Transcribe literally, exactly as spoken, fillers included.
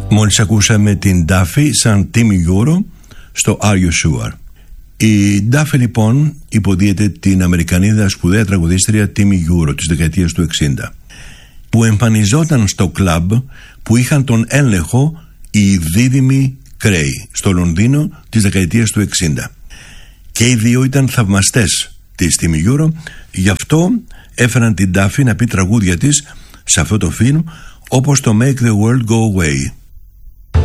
Μόλις ακούσαμε την Duffy σαν Timmy Euro στο Are You Sure. Η Duffy λοιπόν υποδίεται την Αμερικανίδα σπουδαία τραγουδίστρια Timmy Euro της δεκαετίας του εξήντα, που εμφανιζόταν στο κλαμπ που είχαν τον έλεγχο οι δίδυμοι Cray στο Λονδίνο της δεκαετίας του εξήντα. Και οι δύο ήταν θαυμαστές της Timmy Euro, γι' αυτό έφεραν την Duffy να πει τραγούδια της σε αυτό το φιλμ, όπως το Make the World Go Away.